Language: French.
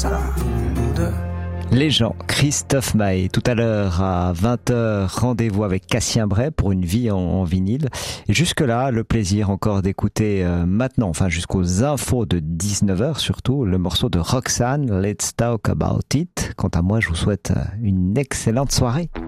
Les gens, Christophe Maé, tout à l'heure à 20h, rendez-vous avec Cassien Bray pour une vie en vinyle. Et jusque-là, le plaisir encore d'écouter maintenant, enfin jusqu'aux infos de 19h surtout, le morceau de Roxane, Let's Talk About It. Quant à moi, je vous souhaite une excellente soirée.